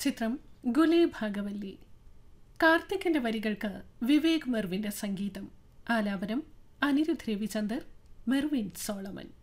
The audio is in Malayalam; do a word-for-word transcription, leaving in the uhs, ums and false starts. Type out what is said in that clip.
ചിത്രം ഗുലേ ഭാഗവല്ലി. കാർത്തിക്കിന്റെ വരികൾക്ക് വിവേക് മെർവിന്റെ സംഗീതം. ആലാപനം അനിരുദ്ധ് രവിചന്ദർ, മെർവിൻ സോളമൻ.